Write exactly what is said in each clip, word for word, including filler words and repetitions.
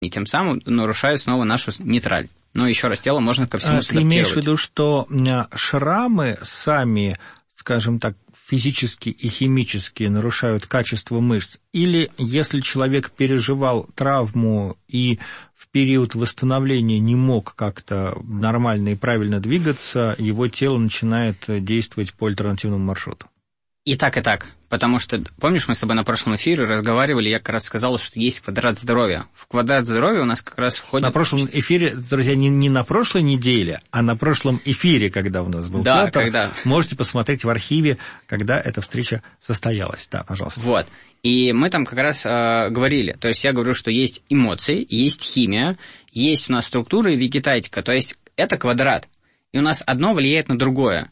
и тем самым нарушают снова нашу нейтраль. Но еще раз, тело можно ко всему адаптировать. Ты имеешь в виду, что шрамы сами, скажем так, физически и химически нарушают качество мышц? Или если человек переживал травму и в период восстановления не мог как-то нормально и правильно двигаться, его тело начинает действовать по альтернативному маршруту? И так, и так. Потому что, помнишь, мы с тобой на прошлом эфире разговаривали, я как раз сказал, что есть квадрат здоровья. В квадрат здоровья у нас как раз входит... На прошлом эфире, друзья, не, не на прошлой неделе, а на прошлом эфире, когда у нас был да, Петр, когда... можете посмотреть в архиве, когда эта встреча состоялась. Да, пожалуйста. Вот. И мы там как раз э, говорили, то есть я говорю, что есть эмоции, есть химия, есть у нас структура и вегетатика, то есть это квадрат. И у нас одно влияет на другое.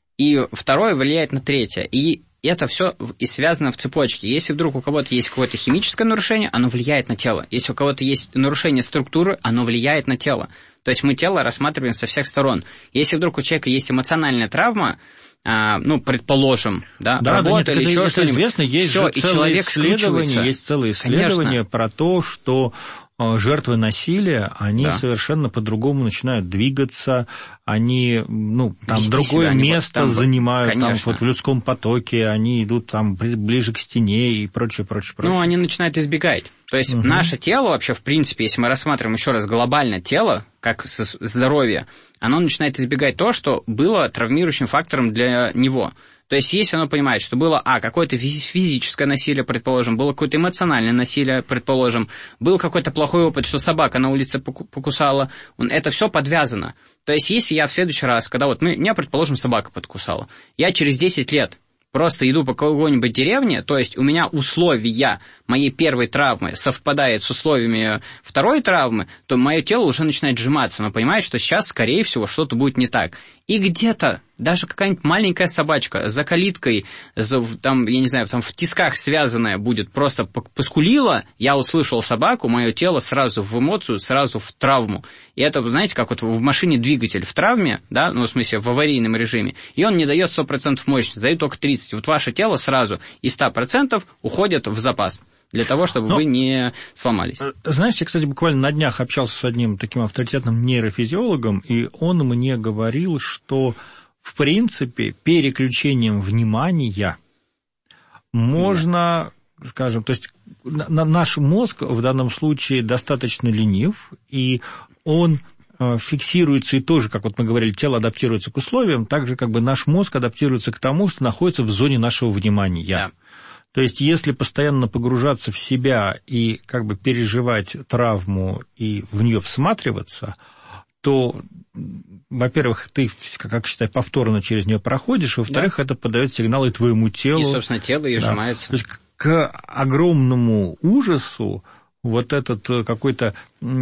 И второе влияет на третье. И это все и связано в цепочке. Если вдруг у кого-то есть какое-то химическое нарушение, оно влияет на тело. Если у кого-то есть нарушение структуры, оно влияет на тело. То есть мы тело рассматриваем со всех сторон. Если вдруг у человека есть эмоциональная травма, а, ну, предположим, да, да работа да, или это, еще это что-нибудь. Известно, есть всё, же целые исследования, есть целые исследования про то, что жертвы насилия, они да. совершенно по-другому начинают двигаться, они, ну, там вести другое себя, место там, занимают, там, вот в людском потоке, они идут там ближе к стене и прочее, прочее, прочее. Ну, они начинают избегать. То есть угу. наше тело вообще, в принципе, если мы рассматриваем еще раз глобально тело, как здоровье, оно начинает избегать то, что было травмирующим фактором для него. То есть, если оно понимает, что было, а, какое-то физическое насилие, предположим, было какое-то эмоциональное насилие, предположим, был какой-то плохой опыт, что собака на улице покусала, это все подвязано. То есть, если я в следующий раз, когда вот мы, меня, предположим, собака подкусала, я через десять лет просто иду по какой-нибудь деревне, то есть у меня условия моей первой травмы совпадают с условиями второй травмы, то мое тело уже начинает сжиматься, оно понимает, что сейчас, скорее всего, что-то будет не так. И где-то даже какая-нибудь маленькая собачка за калиткой, за, там, я не знаю, там в тисках связанная будет, просто поскулила, я услышал собаку, мое тело сразу в эмоцию, сразу в травму. И это, знаете, как вот в машине двигатель в травме, да, ну, в смысле, в аварийном режиме, и он не дает сто процентов мощности, дает только тридцать процентов. Вот ваше тело сразу из ста процентов уходит в запас. Для того, чтобы Но, вы не сломались. Знаешь, я, кстати, буквально на днях общался с одним таким авторитетным нейрофизиологом, и он мне говорил, что, в принципе, переключением внимания можно, да. скажем, то есть наш мозг в данном случае достаточно ленив, и он фиксируется, и тоже, как вот мы говорили, тело адаптируется к условиям, так же как бы наш мозг адаптируется к тому, что находится в зоне нашего внимания. Да. То есть, если постоянно погружаться в себя и как бы переживать травму и в нее всматриваться, то, во-первых, ты, как считай, повторно через нее проходишь, во-вторых, да. это подает сигналы твоему телу. И, собственно, тело и да. сжимается. То есть, к огромному ужасу вот этот какой-то,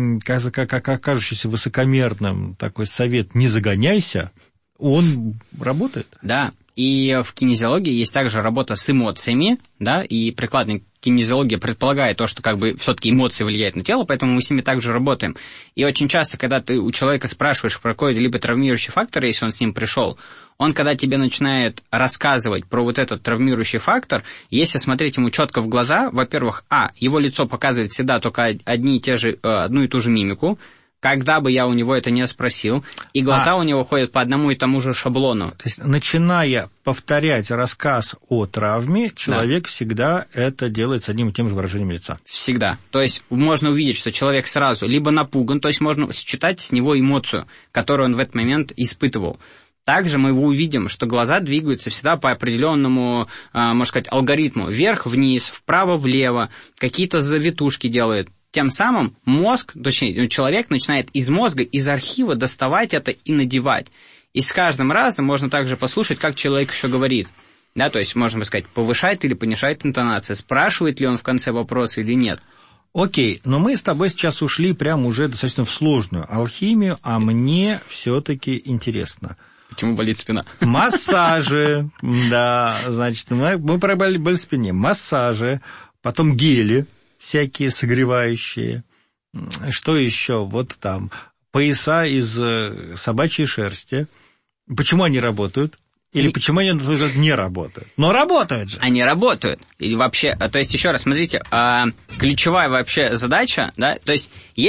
как кажущийся высокомерным такой совет «не загоняйся», он работает. Да. И в кинезиологии есть также работа с эмоциями, да, и прикладная кинезиология предполагает то, что как бы все-таки эмоции влияют на тело, поэтому мы с ними также работаем. И очень часто, когда ты у человека спрашиваешь про какой-либо травмирующий фактор, если он с ним пришел, он, когда тебе начинает рассказывать про вот этот травмирующий фактор, если смотреть ему четко в глаза, во-первых, а, его лицо показывает всегда только одни и те же, одну и ту же мимику, когда бы я у него это не спросил, и глаза а, у него ходят по одному и тому же шаблону. То есть, начиная повторять рассказ о травме, человек да. всегда это делает с одним и тем же выражением лица. Всегда. То есть, можно увидеть, что человек сразу либо напуган, то есть, можно считать с него эмоцию, которую он в этот момент испытывал. Также мы увидим, что глаза двигаются всегда по определенному, можно сказать, алгоритму. Вверх-вниз, вправо-влево, какие-то завитушки делает. Тем самым мозг, точнее, человек начинает из мозга, из архива доставать это и надевать. И с каждым разом можно также послушать, как человек еще говорит. Да, то есть, можно сказать, повышает или понижает интонацию, спрашивает ли он в конце вопроса или нет. Окей, но мы с тобой сейчас ушли прямо уже достаточно в сложную алхимию, а мне все-таки интересно. Почему болит спина? Массажи, да, значит, мы про боль в спине. Массажи, потом гели всякие согревающие. Что еще? Вот там пояса из собачьей шерсти. Почему они работают? Или и... почему они, на твой взгляд, не работают? Но работают же! Они работают. И вообще, то есть, еще раз, смотрите, ключевая вообще задача, да, то есть,